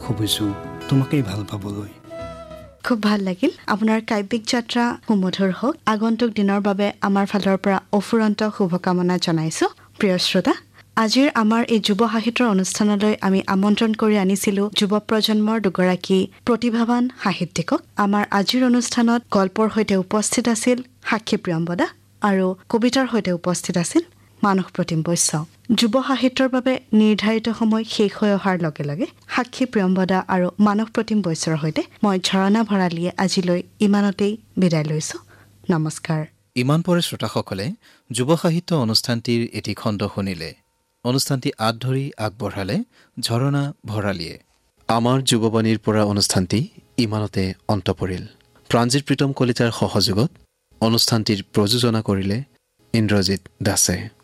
খুজিছোঁ তোমাকেই ভাল পাবলৈ। খুব ভাল লাগিল। আপোনাৰ কাব্যিক যাত্ৰা সুমধুৰ হওক। আগন্তুক দিনৰ বাবে আমাৰ ফালৰ পৰা অফুৰন্ত শুভকামনা জনাইছোঁ। প্ৰিয় শ্ৰোতা, আজিৰ আমাৰ এই যুৱ সাহিত্যৰ অনুষ্ঠানলৈ আমি আমন্ত্ৰণ কৰি আনিছিলোঁ যুৱ প্ৰজন্মৰ দুগৰাকী প্ৰতিভাৱান সাহিত্যিকক। আমাৰ আজিৰ অনুষ্ঠানত গল্পৰ সৈতে উপস্থিত আছিল সাক্ষী প্ৰিয়ম্বদা আৰু কবিতাৰ সৈতে উপস্থিত আছিল মানস প্ৰতিম বৈশ্য। যুৱ সাহিত্যৰ বাবে নিৰ্ধাৰিত সময় শেষ হৈ অহাৰ লগে লগে সাক্ষী প্ৰিয়ম্বদা আৰু মানস প্ৰতিম বৈশ্যৰ সৈতে মই ঝৰণা ভৰালীয়ে আজিলৈ ইমানতেই বিদায় লৈছোঁ। নমস্কাৰ। ইমান পৰে শ্ৰোতাসকলে যুৱ সাহিত্য অনুষ্ঠানটিৰ এটি খণ্ড শুনিলে। অনুষ্ঠানটি আঁত ধৰি আগবঢ়ালে ঝৰণা ভৰালীয়ে। আমাৰ যুৱবাণীৰ পৰা অনুষ্ঠানটি ইমানতে অন্ত পৰিল। প্ৰাণজিৎ প্ৰীতম কলিতাৰ সহযোগত অনুষ্ঠানটিৰ প্ৰযোজনা কৰিলে ইন্দ্ৰজিৎ দাসে।